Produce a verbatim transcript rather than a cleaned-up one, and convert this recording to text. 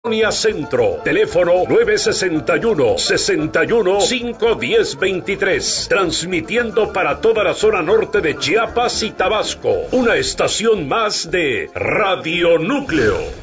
Centro, teléfono nueve seis uno, sesenta y uno, cinco diez veintitrés, transmitiendo para toda la zona norte de Chiapas y Tabasco, una estación más de Radio Núcleo.